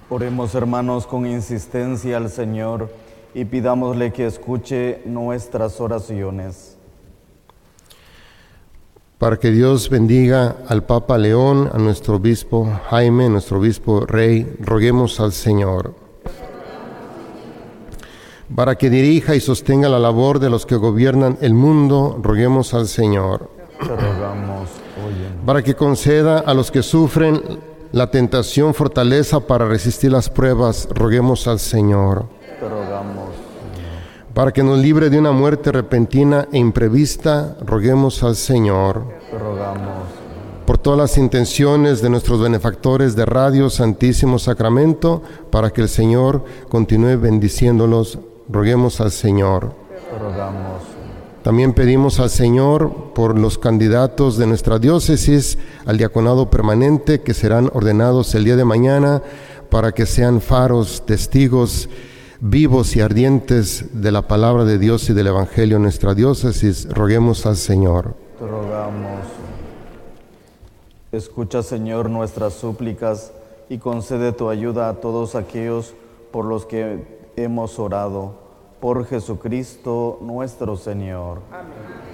Oremos, hermanos, con insistencia al Señor y pidámosle que escuche nuestras oraciones. Para que Dios bendiga al Papa León, a nuestro obispo Jaime, nuestro obispo rey, roguemos al Señor. Para que dirija y sostenga la labor de los que gobiernan el mundo, roguemos al Señor. Te rogamos, óyenos. Para que conceda a los que sufren la tentación fortaleza para resistir las pruebas, roguemos al Señor. Te rogamos. Para que nos libre de una muerte repentina e imprevista, roguemos al Señor. Te rogamos. Por todas las intenciones de nuestros benefactores de Radio Santísimo Sacramento, para que el Señor continúe bendiciéndolos, roguemos al Señor. Te rogamos. También pedimos al Señor por los candidatos de nuestra diócesis al diaconado permanente que serán ordenados el día de mañana para que sean faros, testigos vivos y ardientes de la palabra de Dios y del Evangelio en nuestra diócesis. Roguemos al Señor. Te rogamos. Escucha, Señor, nuestras súplicas y concede tu ayuda a todos aquellos por los que hemos orado. Por Jesucristo nuestro Señor. Amén.